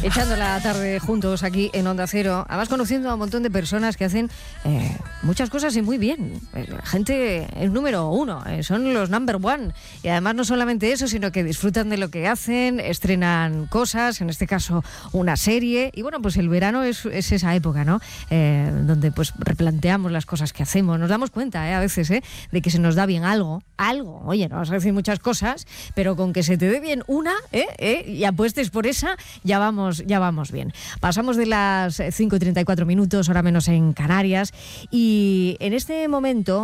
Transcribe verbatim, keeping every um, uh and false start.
echando la tarde juntos aquí en Onda Cero, además conociendo a un montón de personas que hacen eh, muchas cosas y muy bien. Eh, gente es número uno, eh, son los number one. Y además no solamente eso, sino que disfrutan de lo que hacen, estrenan cosas, en este caso una serie. Y bueno, pues el verano es, es esa época, ¿no? Eh, donde pues replanteamos las cosas que hacemos. Nos damos cuenta, eh, a veces, eh, de que se nos da bien algo. Algo, oye, no vas a decir muchas cosas, pero con que se te dé bien una, eh, eh, y apuestes por esa, ya vamos, ya vamos bien. Pasamos de las cinco y treinta y cuatro minutos, hora menos en Canarias, y en este momento